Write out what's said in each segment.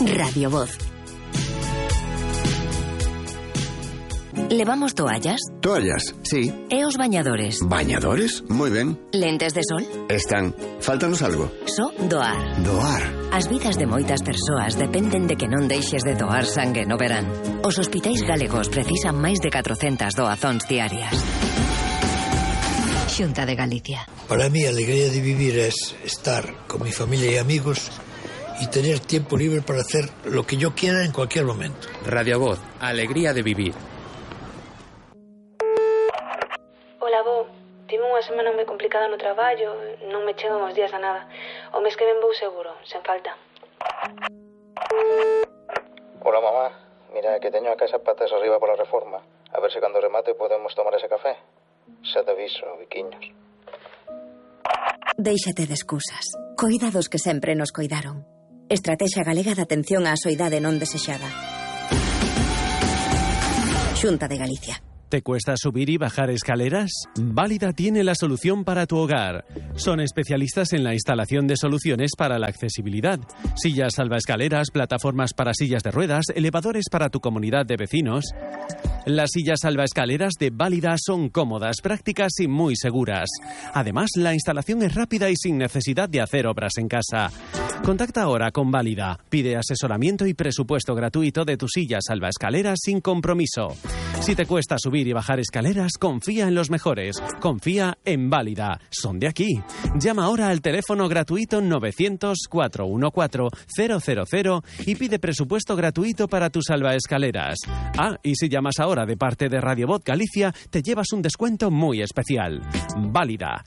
Radio Voz. ¿Levamos toallas? Toallas, sí. E os bañadores? ¿Bañadores? Moi ben. Lentes de sol? Están. Fáltanos algo. Só doar. Doar. As vidas de moitas persoas dependen de que non deixes de doar sangue no verán. Os hospitais galegos precisan máis de 400 doazóns diarias. Xunta de Galicia. Para mí, a alegría de vivir es estar con mi familia y amigos y tener tiempo libre para hacer lo que yo quiera en cualquier momento. Radio Voz, alegría de vivir. Hola, Bo. Tive unha semana moi complicada no traballo, non me chegan os días a nada. O mes que ven vou seguro, sen falta. Hola, mamá. Mira, que teño a casa patas arriba pola reforma. A ver se cando remate podemos tomar ese café. Xa te aviso, biquiños. Déixate de excusas. Coida dos que sempre nos coidaron. Estrategia Galega de Atención á Soidade Non Desexada. Xunta de Galicia. ¿Te cuesta subir y bajar escaleras? Válida tiene la solución para tu hogar. Son especialistas en la instalación de soluciones para la accesibilidad. Sillas salvaescaleras, plataformas para sillas de ruedas, elevadores para tu comunidad de vecinos. Las sillas salvaescaleras de Válida son cómodas, prácticas y muy seguras. Además, la instalación es rápida y sin necesidad de hacer obras en casa. Contacta ahora con Válida. Pide asesoramiento y presupuesto gratuito de tu silla salvaescaleras sin compromiso. Si te cuesta subir y bajar escaleras, confía en los mejores. Confía en Válida. Son de aquí. Llama ahora al teléfono gratuito 900-414-000 y pide presupuesto gratuito para tus salvaescaleras. Ah, y si llamas ahora de parte de Radio Voz Galicia, te llevas un descuento muy especial. Válida.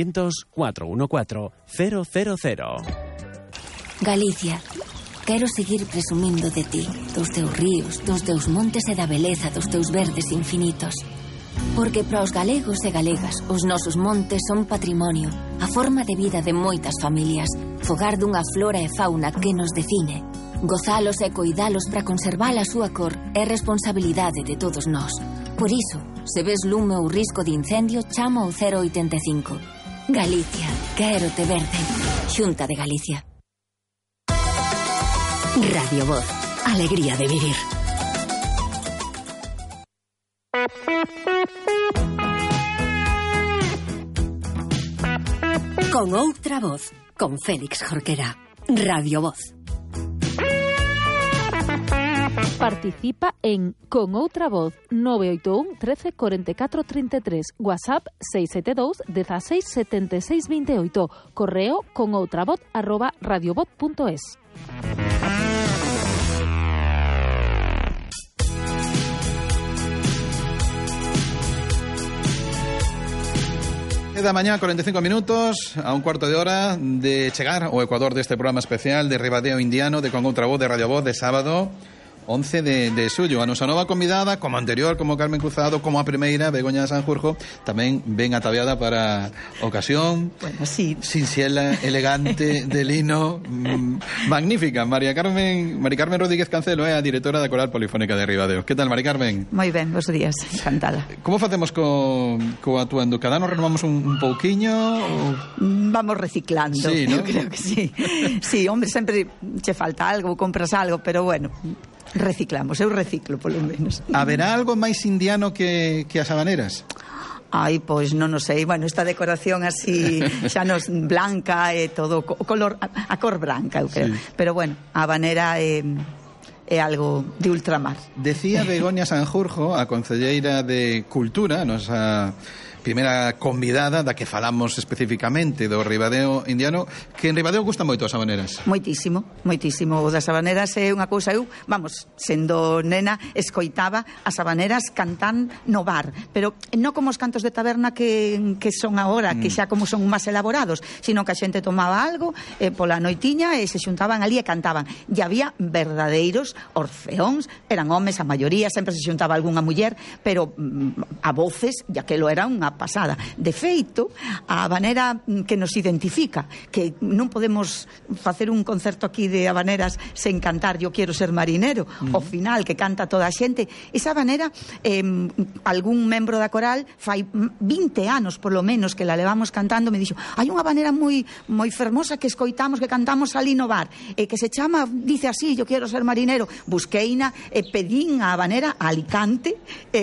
900-414-000. Galicia. Quero seguir presumindo de ti, dos teus ríos, dos teus montes e da beleza dos teus verdes infinitos. Porque para os galegos e galegas, os nosos montes son patrimonio, a forma de vida de moitas familias, fogar dunha flora e fauna que nos define. Gozalos e coidalos para conservar a súa cor é responsabilidade de todos nós. Por iso, se ves lume ou risco de incendio, chama ao 085. Galicia, quero te verde. Xunta de Galicia. Radio Voz, alegría de vivir. Con outra voz, con Félix Jorquera. Radio Voz. Participa en Con Outra Voz 981 13 44 33, WhatsApp 672 16 76 28, correo conoutravoz@radiovoz.es. Da mañá, 45 minutos, a un cuarto de hora de chegar ao Ecuador deste programa especial de Ribadeo Indiano de Con Outra Voz de Radio Voz de sábado 11 de xullo. A nosa nova convidada, como anterior, como Carmen Cruzado, como a primeira, Begoña Sanjurjo, tamén ben ataviada para ocasión. Bueno, sí. Sinxela, elegante, de lino, magnífica. Mari Carmen Rodríguez Cancelo é a directora da Coral Polifónica de Ribadeo. Que tal, Mari Carmen? Moi ben, bons días, encantada. Como facemos co actuando? Cada ano renovamos un pouquiño? Ou... Vamos reciclando, sí, ¿no? Eu creo que sí. Sí, hombre, sempre che falta algo, compras algo, pero bueno... Reciclamos, eu reciclo polo menos. Haberá algo máis indiano que as habaneras? Ai, pois non o sei. Bueno, esta decoración así xa nos blanca e todo o color, a cor branca, eu creo. Sí. Pero bueno, a habanera é algo de ultramar. Decía Begoña Sanjurjo, a concelleira de Cultura, nosa primeira convidada da que falamos especificamente do Ribadeo Indiano, que en Ribadeo gustan moito as habaneras. Moitísimo, moitísimo. O das habaneras é unha cousa, eu, vamos, sendo nena, escoitaba as habaneras cantan no bar, pero non como os cantos de taberna que son agora, que xa como son máis elaborados, sino que a xente tomaba algo pola noitiña e se xuntaban ali e cantaban. E había verdadeiros orfeóns, eran homes, a maioría, sempre se xuntaba algunha muller, pero a voces, e aquelo era unha pasada. De feito, a habanera que nos identifica, que non podemos facer un concerto aquí de habaneras sen cantar Yo quero ser marinero, ao final, que canta toda a xente, esa habanera, algún membro da coral fai 20 anos, polo menos, que la levamos cantando, me dixo, hai unha habanera moi fermosa que escoitamos, que cantamos ali no bar, que se chama, dice así, Yo quero ser marinero. Busqueina, pedín a habanera a Alicante,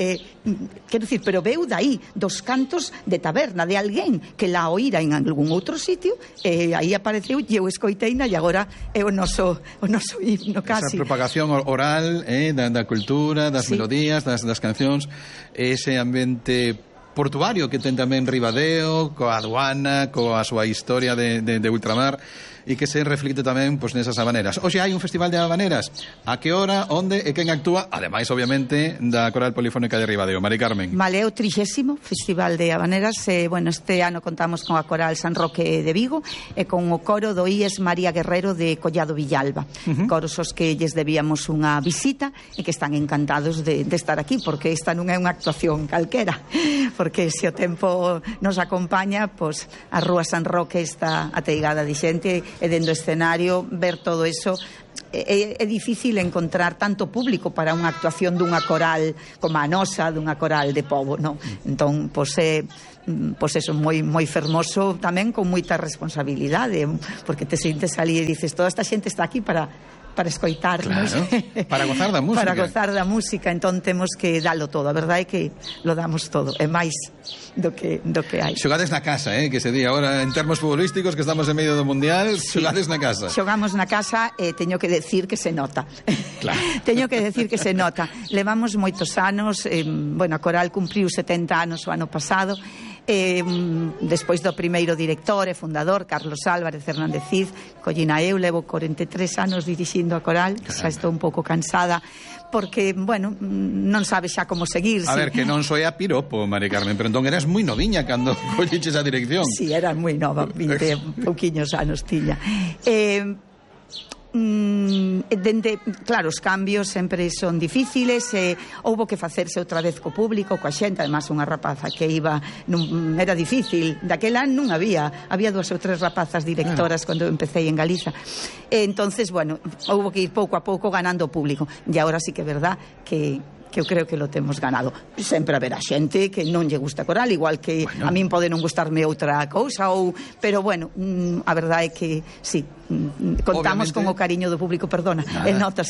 quero dicir, pero veu daí, dos cantos de taberna, de alguén que la oíra en algún outro sitio, aí apareceu, e eu escoiteina, e agora é o noso himno casi. Esa propagación oral da cultura, das melodías, das cancións, ese ambiente portuario que ten tamén Ribadeo, coa aduana, coa súa historia de ultramar, e que se reflicte tamén nesas habaneras. Hoxe hai un festival de habaneras. A que hora, onde e quen actúa? Ademais, obviamente, da Coral Polifónica de Ribadeo. Mari Carmen. Vale, é o 30º Festival de Habaneras. Este ano contamos con a Coral San Roque de Vigo e con o coro do IES María Guerrero de Collado Villalba. Coros os que lles debíamos unha visita e que están encantados de estar aquí, porque esta non é unha actuación calquera, porque se o tempo nos acompaña, a Rúa San Roque está ateigada de xente, e dentro do escenario ver todo eso é difícil encontrar tanto público para unha actuación dunha coral como a nosa, dunha coral de pobo, non? Entón, eso moi fermoso, tamén con moita responsabilidade, porque te sientes ali e dices, toda esta xente está aquí para escoitarnos, claro, para gozar da música. Para gozar da música, entón temos que dalo todo. A verdade é que lo damos todo, é máis do que hai. Xogades na casa, que se di agora en termos futbolísticos, que estamos en medio do Mundial, sí. Xogades na casa. Xogamos na casa e teño que decir que se nota. Claro. Teño que decir que se nota. Levamos moitos anos, a Coral cumpriu 70 anos o ano pasado, despois do primeiro director e fundador Carlos Álvarez Fernández Cid, collina eu, levo 43 anos dirixindo a Coral. Caramba. Xa estou un pouco cansada porque, non sabe xa como seguir. A ver, que non soy a piropo, Mari Carmen, pero entón eras moi noviña cando colliches a dirección. Si, era moi nova, 20 pouquiños anos tiña. Claro, os cambios sempre son difíciles, houbo que facerse outra vez co público, coa xente, además unha rapaza que iba, era difícil, daquela non había 2 ou 3 rapazas directoras cando empecé en Galiza, entonces, houbo que ir pouco a pouco ganando o público, e agora sí que é verdad que eu creo que lo temos ganado. Sempre haberá xente que non lle gusta Coral, igual que a min pode non gustarme outra cousa, pero a verdade é que sí, contamos con o cariño do público, perdona, e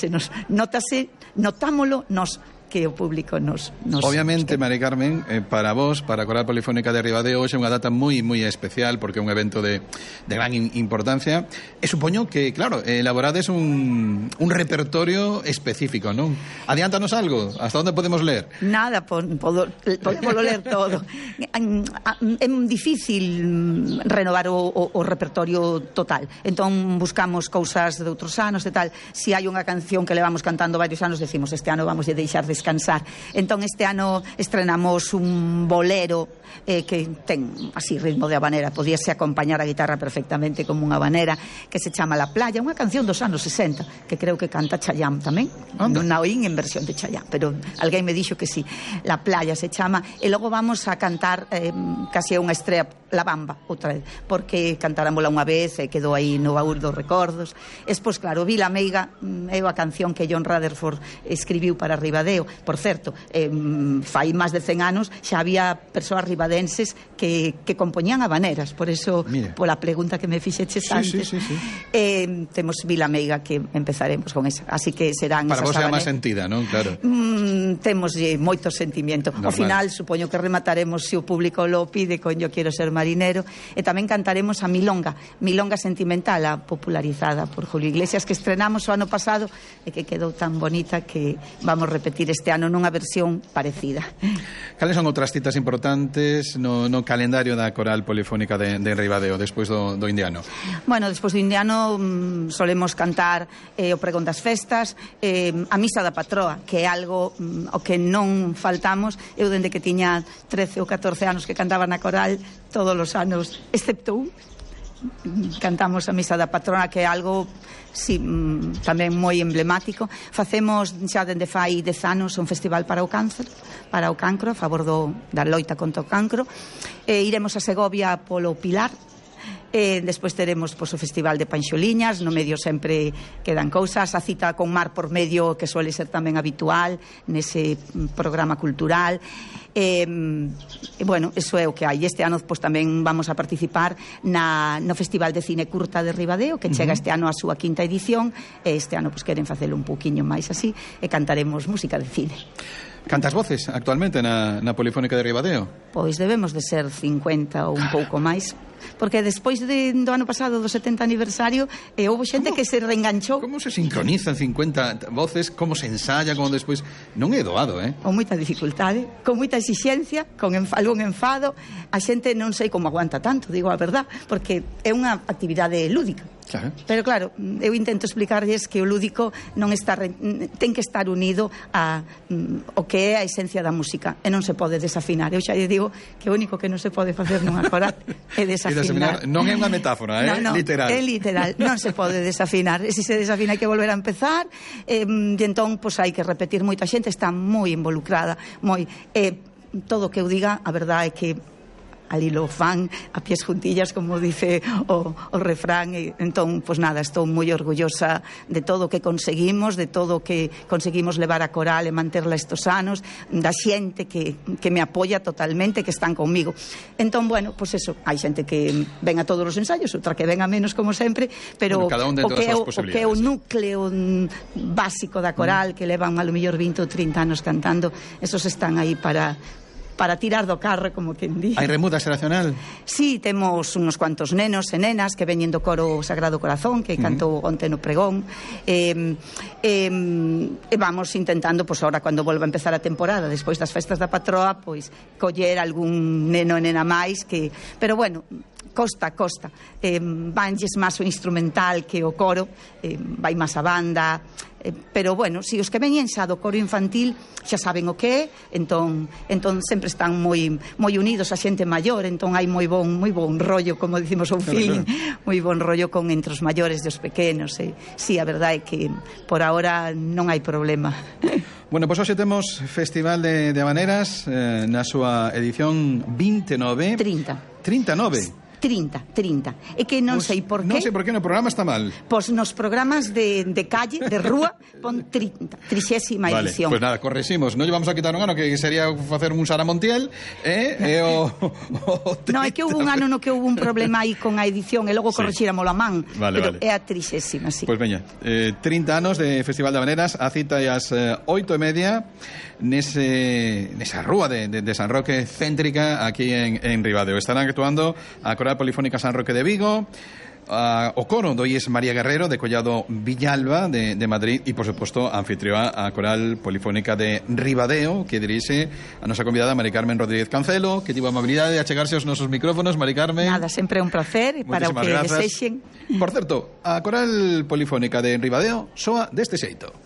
notámolo nos que o público nos obviamente, Mari Carmen, para vos, para a Coral Polifónica de Ribadeo, hoxe é unha data moi especial, porque é un evento de gran importancia, e supoño que, claro, elaborades un repertorio específico, non? Adiántanos algo, hasta onde podemos ler? Nada, podemos ler todo. É difícil renovar o repertorio total, entón buscamos cousas de outros anos e tal. Si hai unha canción que levamos cantando varios anos, decimos, este ano vamos a deixar descansar. Entón este ano estrenamos un bolero que ten así ritmo de habanera, podíase acompañar a guitarra perfectamente como unha habanera, que se chama La Playa, unha canción dos anos 60 que creo que canta Chayanne tamén. Non a oín en versión de Chayanne, pero alguén me dixo que sí. La Playa se chama, e logo vamos a cantar casi unha estrela, La Bamba, outra vez, porque cantarámola unha vez e quedou aí no baúl dos recordos. Despois, claro, Vila Meiga é a canción que John Rutherford escribiu para Ribadeo. Por certo, fai máis de 100 anos xa había persoas ribadenses que compoñían habaneras, por eso, pola pregunta que me fixeches antes. Sí. Temos Vila Meiga, que empezaremos con esa, así que serán para esas vos é habaneras. máis sentida, non? Claro. Temos moito sentimento. Ao final, supoño que remataremos, se o público lo pide, con Yo quero ser marinero, e tamén cantaremos a Milonga Sentimental, a popularizada por Julio Iglesias, que estrenamos o ano pasado e que quedou tan bonita que vamos repetir este ano nunha versión parecida. Cales son outras citas importantes no calendario da Coral Polifónica de Ribadeo despois do indiano? Despois do indiano solemos cantar o pregón das festas, a misa da patroa, que é algo o que non faltamos. Eu dende que tiña 13 ou 14 anos que cantaba na Coral, todos os anos, excepto un, cantamos a misa da patrona, que é algo sí, tamén moi emblemático. Facemos xa dende fai 10 anos un festival para o cancro, a favor da loita contra o cancro. Iremos a Segovia polo Pilar. Despois teremos o Festival de Panxoliñas, no medio sempre quedan cousas, a cita con mar por medio, que suele ser tamén habitual nese programa cultural. Bueno, eso é o que hai. Este ano tamén vamos a participar no Festival de Cine Curta de Ribadeo, que chega este ano a súa 5ª edición, e este ano queren facelo un pouquiño máis así, e cantaremos música de cine. Cantas voces actualmente na Polifónica de Ribadeo? Pois debemos de ser 50 ou un pouco máis, porque despois do ano pasado, do 70 aniversario, houve xente que se reenganchou. Como se sincronizan 50 voces? Como se ensaya? Como despois? Non é doado, Con moita dificultade, con moita exixencia, con algún enfado. A xente non sei como aguanta tanto, digo a verdad, porque é unha actividade lúdica. Claro. Pero claro, eu intento explicarlles que o lúdico ten que estar unido ao que é a esencia da música, e non se pode desafinar. Eu xa lle digo que o único que non se pode facer nunha coral é desafinar. Non é unha metáfora, no, literal. É literal, non se pode desafinar. E se se desafina hai que volver a empezar, e entón hai que repetir moito. A xente está moi involucrada, todo o que eu diga, a verdade é que ali lo fan a pies juntillas, como dice o refrán, e entón, nada, estou moi orgullosa de todo o que conseguimos, de todo o que conseguimos levar a coral e manterla estos anos, da xente que me apoia totalmente, que están conmigo. Entón, bueno, eso, hai xente que ven a todos os ensaios, outra que ven a menos, como sempre, pero o que é o núcleo básico da coral, que levan a lo mellor 20 ou 30 anos cantando, esos están aí para tirar do carro, como quen di. Hai remuda xeracional? Sí, temos uns cuantos nenos e nenas que veñen do coro Sagrado Corazón, que cantou onte no pregón, e vamos intentando, ahora cando volva a empezar a temporada, despois das festas da patroa, coller algún neno e nena máis, pero bueno, costa. Vanlles máis o instrumental que o coro, vai máis a banda, pero bueno, si os que veñen xa do coro infantil xa saben o que é, entón sempre están moi unidos a xente maior, entón hai moi bon rollo, como dicimos, un feeling moi bon rollo entre os maiores e os pequenos. Si, a verdade é que por ahora non hai problema. Bueno, pois hoxe temos Festival de Habaneras na súa edición 29. 39. 30. É que non sei por qué. Non sei por qué no programa está mal. Pois nos programas de calle, de rúa, pon 30, 30ª edición. Vale, nada, correximos. Non lle vamos a quitar un ano que sería facer un Sara Montiel, Non, é que houve un ano no que houve un problema aí con a edición e logo correxíramos a man, pero é a 30ª, sí. Pois veña, 30 anos de Festival de Habaneras, a cita é as 8:30 nesa rúa de San Roque céntrica aquí en Ribadeo. Estarán actuando a Coral Polifónica San Roque de Vigo, o coro do IES María Guerrero de Collado Villalba de Madrid e, por suposto, a anfitrión a Coral Polifónica de Ribadeo, que dirixe a nosa convidada Mari Carmen Rodríguez Cancelo, que tivo a amabilidade de achegarse aos nosos micrófonos. Mari Carmen, nada, sempre é un placer para o que desexen. Por certo, a Coral Polifónica de Ribadeo soa deste xeito.